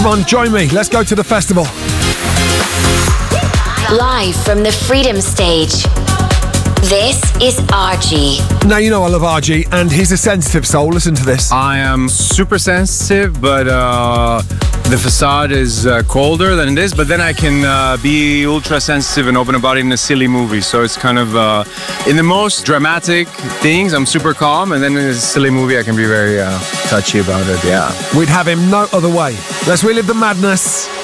Come on, join me. Let's go to the festival. Live from the Freedom Stage, this is RG. Now, you know I love RG, and he's a sensitive soul. Listen to this. I am super sensitive, but the facade is colder than it is. But then I can be ultra sensitive and open about it in a silly movie. So it's kind of in the most dramatic things, I'm super calm, and then in a silly movie, I can be very touchy about it. Yeah, we'd have him no other way. Let's relive the madness.